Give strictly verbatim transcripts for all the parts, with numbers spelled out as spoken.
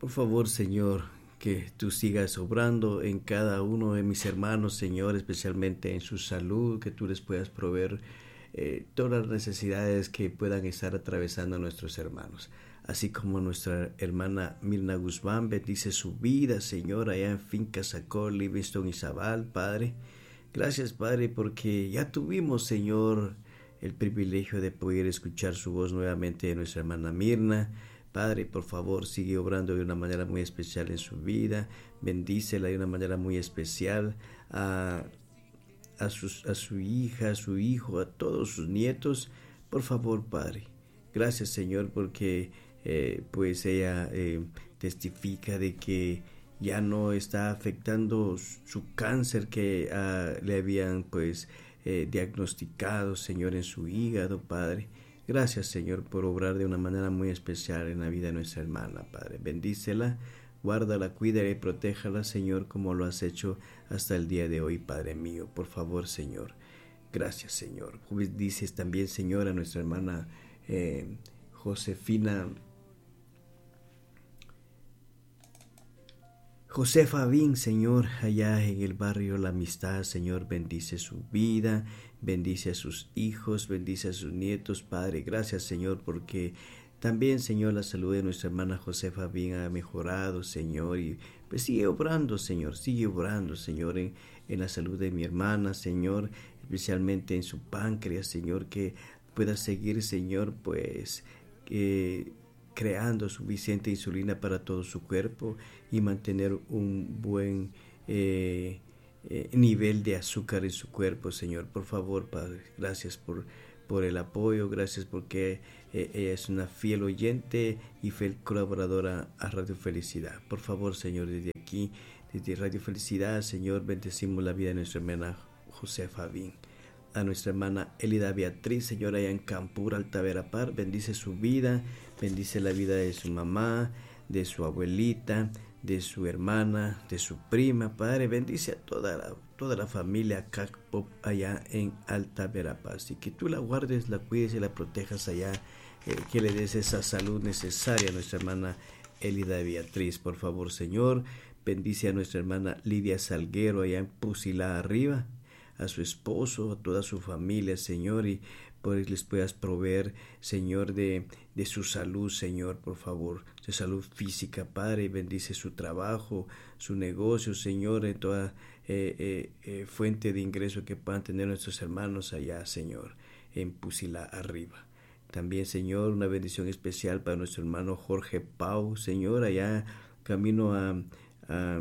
Por favor, Señor, que tú sigas obrando en cada uno de mis hermanos, Señor, especialmente en su salud, que tú les puedas proveer eh, todas las necesidades que puedan estar atravesando nuestros hermanos. Así como nuestra hermana Mirna Guzmán, bendice su vida, Señor, allá en Finca Sacol, Livingston y Zabal, Padre. Gracias, Padre, porque ya tuvimos, Señor, el privilegio de poder escuchar su voz nuevamente de nuestra hermana Mirna. Padre, por favor, sigue obrando de una manera muy especial en su vida. Bendícela de una manera muy especial a, a, sus, a su hija, a su hijo, a todos sus nietos. Por favor, Padre. Gracias, Señor, porque eh, pues ella eh, testifica de que ya no está afectando su cáncer que uh, le habían pues eh, diagnosticado, Señor, en su hígado, Padre. Gracias, Señor, por obrar de una manera muy especial en la vida de nuestra hermana, Padre. Bendícela, guárdala, cuídala y protéjala, Señor, como lo has hecho hasta el día de hoy, Padre mío. Por favor, Señor. Gracias, Señor. Dices también, Señor, a nuestra hermana eh, Josefina Josefa Bin, Señor, allá en el barrio La Amistad, Señor, bendice su vida, bendice a sus hijos, bendice a sus nietos, Padre. Gracias, Señor, porque también, Señor, la salud de nuestra hermana Josefa Bin ha mejorado, Señor, y pues sigue obrando, Señor, sigue obrando, Señor, en, en la salud de mi hermana, Señor, especialmente en su páncreas, Señor, que pueda seguir, Señor, pues, que... creando suficiente insulina para todo su cuerpo y mantener un buen eh, eh, nivel de azúcar en su cuerpo, Señor. Por favor, Padre, gracias por, por el apoyo, gracias porque eh, ella es una fiel oyente y fiel colaboradora a Radio Felicidad. Por favor, Señor, desde aquí, desde Radio Felicidad, Señor, bendecimos la vida de nuestra hermana Josefa Bin. A nuestra hermana Elida Beatriz, Señor, allá en Campur, Altaverapar, bendice su vida, bendice la vida de su mamá, de su abuelita, de su hermana, de su prima, Padre, bendice a toda la, toda la familia Cacpop allá en Altaverapar, y que tú la guardes, la cuides y la protejas allá, eh, que le des esa salud necesaria a nuestra hermana Elida Beatriz, por favor, Señor, bendice a nuestra hermana Lidia Salguero allá en Pusila Arriba, a su esposo, a toda su familia, Señor, y pues les puedas proveer, Señor, de, de su salud, Señor, por favor, de salud física, Padre, y bendice su trabajo, su negocio, Señor, en toda eh, eh, eh, fuente de ingreso que puedan tener nuestros hermanos allá, Señor, en Pusila Arriba. También, Señor, una bendición especial para nuestro hermano Jorge Pau, Señor, allá camino a, a,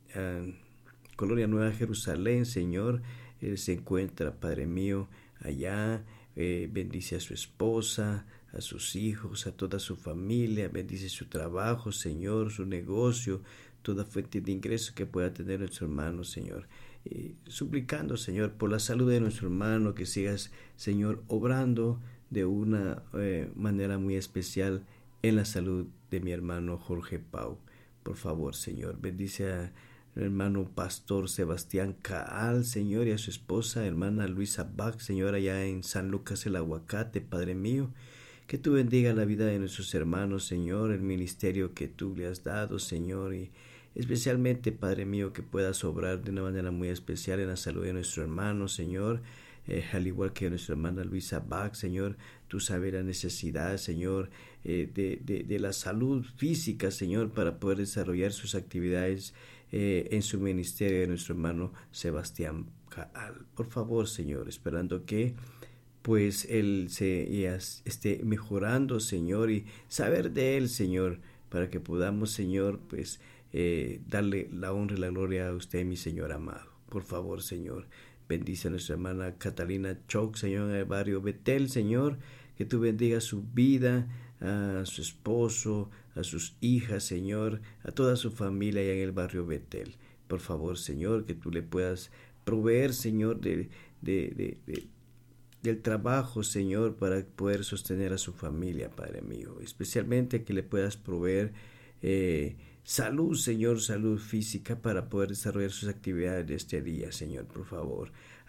a Colonia Nueva Jerusalén, Señor. Él se encuentra, Padre mío, allá, eh, bendice a su esposa, a sus hijos, a toda su familia, bendice su trabajo, Señor, su negocio, toda fuente de ingreso que pueda tener nuestro hermano, Señor. Eh, suplicando, Señor, por la salud de nuestro hermano, que sigas, Señor, obrando de una eh, manera muy especial en la salud de mi hermano Jorge Pau. Por favor, Señor, bendice a hermano pastor Sebastián Caal, Señor, y a su esposa, hermana Luisa Bach, Señor, allá en San Lucas el Aguacate, Padre mío, que tú bendiga la vida de nuestros hermanos, Señor, el ministerio que tú le has dado, Señor, y especialmente, Padre mío, que puedas obrar de una manera muy especial en la salud de nuestro hermano, Señor, eh, al igual que nuestra hermana Luisa Bach, Señor, tú sabes la necesidad, Señor, eh, de, de, de la salud física, Señor, para poder desarrollar sus actividades Eh, en su ministerio de nuestro hermano Sebastián Caal. Por favor, Señor, esperando que pues él se ya esté mejorando, Señor, y saber de él, Señor, para que podamos, Señor, pues eh, darle la honra y la gloria a usted, mi Señor amado. Por favor, Señor, bendice a nuestra hermana Catalina Choc, Señor, en el barrio Betel, Señor, que tú bendiga su vida, a su esposo, a sus hijas, Señor, a toda su familia allá en el barrio Betel. Por favor, Señor, que tú le puedas proveer, Señor, de, de, de, de, del trabajo, Señor, para poder sostener a su familia, Padre mío. Especialmente que le puedas proveer eh, salud, Señor, salud física para poder desarrollar sus actividades de este día, Señor, por favor.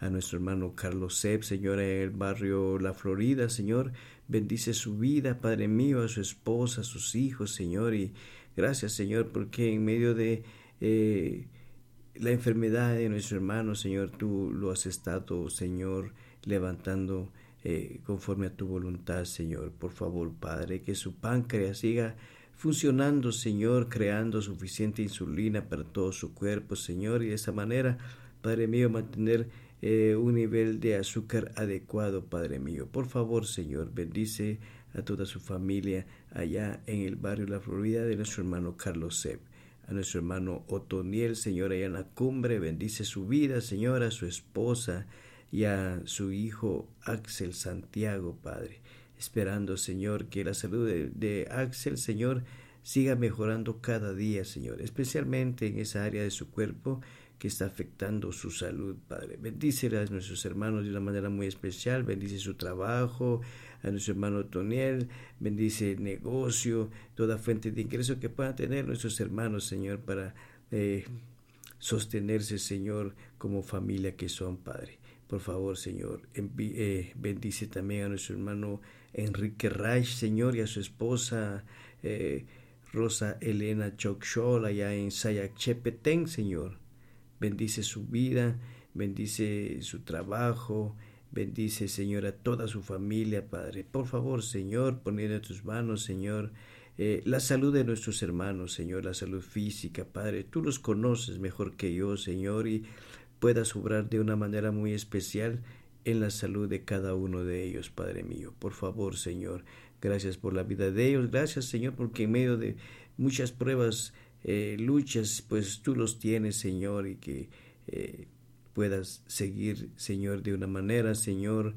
a nuestro hermano Carlos Sepp, Señor, en el barrio La Florida, Señor. Bendice su vida, Padre mío, a su esposa, a sus hijos, Señor. Y gracias, Señor, porque en medio de eh, la enfermedad de nuestro hermano, Señor, tú lo has estado, Señor, levantando eh, conforme a tu voluntad, Señor. Por favor, Padre, que su páncreas siga funcionando, Señor, creando suficiente insulina para todo su cuerpo, Señor, y de esa manera, Padre mío, mantener eh, un nivel de azúcar adecuado, Padre mío. Por favor, Señor, bendice a toda su familia allá en el barrio La Florida de nuestro hermano Carlos Sepp. A nuestro hermano Otoniel, Señor, allá en la cumbre, bendice su vida, Señor, a su esposa y a su hijo Axel Santiago, Padre. Esperando, Señor, que la salud de, de Axel, Señor, siga mejorando cada día, Señor, especialmente en esa área de su cuerpo que está afectando su salud, Padre. Bendícele a nuestros hermanos de una manera muy especial, bendice su trabajo, a nuestro hermano Toniel, bendice el negocio, toda fuente de ingreso que puedan tener nuestros hermanos, Señor, para eh, sostenerse, Señor, como familia que son, Padre. Por favor, Señor, envi- eh, bendice también a nuestro hermano Enrique Reich, Señor, y a su esposa eh, Rosa Elena Chokshol, allá en Sayacchepetén, Señor. Bendice su vida, bendice su trabajo, bendice, Señor, a toda su familia, Padre. Por favor, Señor, poniendo en tus manos, Señor, eh, la salud de nuestros hermanos, Señor, la salud física, Padre. Tú los conoces mejor que yo, Señor, y puedas obrar de una manera muy especial en la salud de cada uno de ellos, Padre mío. Por favor, Señor, gracias por la vida de ellos. Gracias, Señor, porque en medio de muchas pruebas, eh, luchas, pues tú los tienes, Señor, y que eh, puedas seguir, Señor, de una manera, Señor,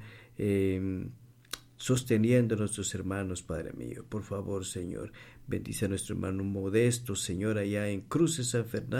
eh, sosteniendo a nuestros hermanos, Padre mío. Por favor, Señor, bendice a nuestro hermano Modesto, Señor, allá en Cruces San Fernando.